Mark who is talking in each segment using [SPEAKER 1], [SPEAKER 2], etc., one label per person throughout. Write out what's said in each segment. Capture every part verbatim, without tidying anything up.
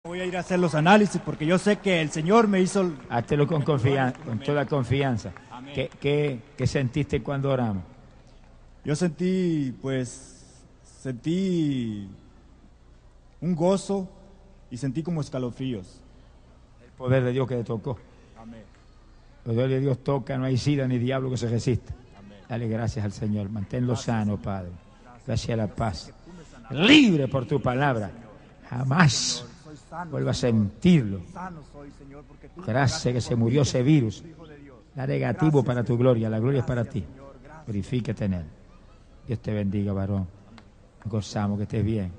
[SPEAKER 1] Voy a ir a hacer los análisis porque yo sé que el Señor me hizo...
[SPEAKER 2] Háztelo con confianza, con toda confianza. ¿Qué, qué, ¿Qué sentiste cuando oramos?
[SPEAKER 1] Yo sentí, pues, sentí un gozo y sentí como escalofríos.
[SPEAKER 2] El poder de Dios que te tocó.
[SPEAKER 1] Amén.
[SPEAKER 2] El poder de Dios toca, no hay sida ni diablo que se resista.
[SPEAKER 1] Amén.
[SPEAKER 2] Dale gracias al Señor, manténlo sano, Padre. Gracias a la paz. Libre por tu palabra. Jamás vuelva a sentirlo. Gracias que se murió ese virus. Da negativo para tu gloria, la gloria es para ti. Glorifícate en él. Dios te bendiga, varón. Nos gozamos, que estés bien.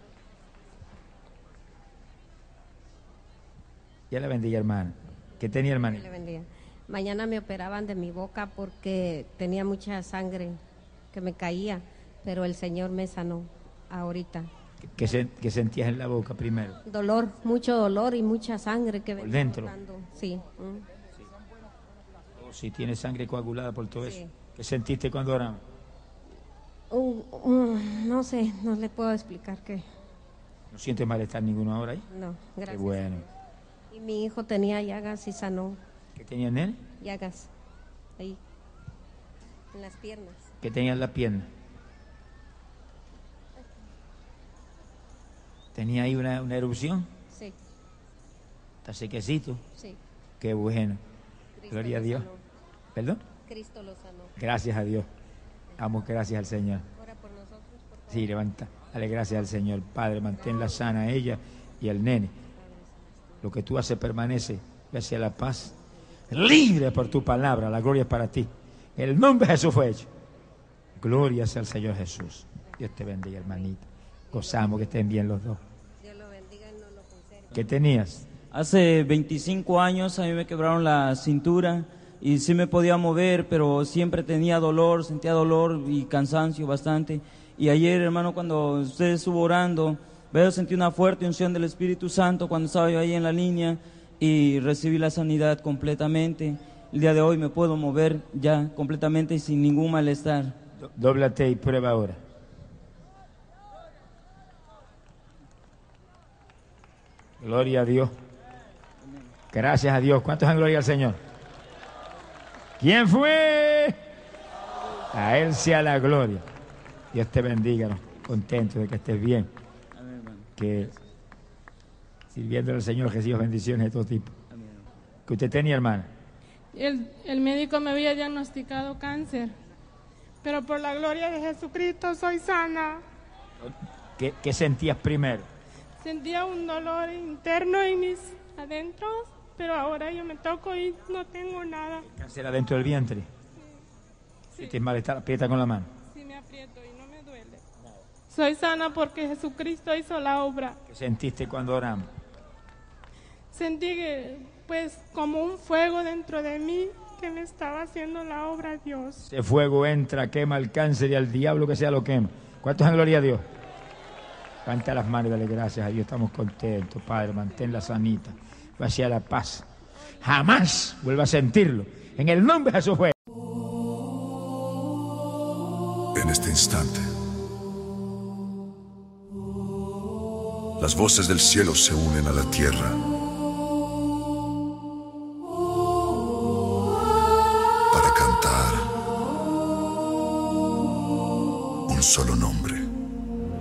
[SPEAKER 2] Dios le bendiga, hermano. ¿Qué tenía, hermano?
[SPEAKER 3] Dios le bendiga. Mañana me operaban de mi boca porque tenía mucha sangre que me caía, pero el Señor me sanó ahorita.
[SPEAKER 2] ¿Qué, se, qué sentías en la boca primero?
[SPEAKER 3] Dolor, mucho dolor y mucha sangre que
[SPEAKER 2] ¿Por
[SPEAKER 3] venía
[SPEAKER 2] dentro?
[SPEAKER 3] botando. Sí. mm.
[SPEAKER 2] Oh, si tienes sangre coagulada por todo
[SPEAKER 3] Sí.
[SPEAKER 2] eso. ¿Qué sentiste cuando oramos?
[SPEAKER 3] Un- un- no sé, no le puedo explicar qué.
[SPEAKER 2] ¿No sientes malestar ninguno ahora ahí?
[SPEAKER 3] No,
[SPEAKER 2] Qué
[SPEAKER 3] gracias.
[SPEAKER 2] bueno.
[SPEAKER 3] Y mi hijo tenía llagas y sanó
[SPEAKER 2] ¿Qué tenía en él?
[SPEAKER 3] llagas ahí, en las piernas.
[SPEAKER 2] ¿Qué tenía en la pierna? ¿Tenía ahí una, una erupción?
[SPEAKER 3] Sí,
[SPEAKER 2] ¿Está sequecito?
[SPEAKER 3] sí.
[SPEAKER 2] Qué bueno.
[SPEAKER 3] Cristo
[SPEAKER 2] Gloria a
[SPEAKER 3] lo
[SPEAKER 2] Dios.
[SPEAKER 3] sanó.
[SPEAKER 2] ¿Perdón?
[SPEAKER 3] Cristo lo sanó.
[SPEAKER 2] Gracias a Dios. Damos gracias al Señor.
[SPEAKER 3] Ora por nosotros, por favor.
[SPEAKER 2] Sí, levanta. Dale gracias al Señor. Padre, manténla sana a ella y al nene. Lo que tú haces permanece. Gracias a la paz. Libre por tu palabra. La gloria es para ti. El nombre de Jesús fue hecho. Gloria sea al Señor Jesús. Dios te bendiga, hermanita. Gozamos que estén bien los dos.
[SPEAKER 3] Dios lo bendiga y no lo conserve.
[SPEAKER 2] ¿Qué tenías?
[SPEAKER 4] Hace veinticinco años a mí me quebraron la cintura y sí me podía mover, pero siempre tenía dolor, sentía dolor y cansancio bastante. Y ayer, hermano, cuando usted estuvo orando, veo, sentí una fuerte unción del Espíritu Santo cuando estaba yo ahí en la línea y recibí la sanidad completamente. El día de hoy me puedo mover ya completamente y sin ningún malestar.
[SPEAKER 2] Do- Dóblate y prueba ahora. Gloria a Dios. Gracias a Dios. ¿Cuántos dan gloria al Señor? ¿Quién fue? A Él sea la gloria. Dios te bendiga. ¿no? Contento de que estés bien.
[SPEAKER 4] Amén, hermano.
[SPEAKER 2] Que sirviendo al Señor reciba bendiciones de todo tipo.
[SPEAKER 4] Amén, hermano.
[SPEAKER 2] ¿Que usted tenía, hermana?
[SPEAKER 5] El, el médico me había diagnosticado cáncer, pero por la gloria de Jesucristo soy sana.
[SPEAKER 2] ¿Qué, qué sentías primero?
[SPEAKER 5] Sentía un dolor interno en mis adentros, pero ahora yo me toco y no tengo nada.
[SPEAKER 2] Cáncer adentro del vientre.
[SPEAKER 5] Sí,
[SPEAKER 2] ¿Sientes malestar? Aprieta con la mano.
[SPEAKER 5] sí me aprieto y no me duele. Soy sana porque Jesucristo hizo la obra.
[SPEAKER 2] ¿Qué sentiste cuando oramos?
[SPEAKER 5] Sentí que, pues, como un fuego dentro de mí que me estaba haciendo la obra Dios.
[SPEAKER 2] Ese fuego entra, quema el cáncer y al diablo que sea lo quema. ¿Cuántos dan gloria a Dios? Levanta las manos y dale gracias a Dios. Estamos contentos, Padre. Manténla sanita. Vacía la paz. Jamás vuelva a sentirlo. En el nombre de Jesús fue.
[SPEAKER 6] En este instante, las voces del cielo se unen a la tierra para cantar un solo nombre: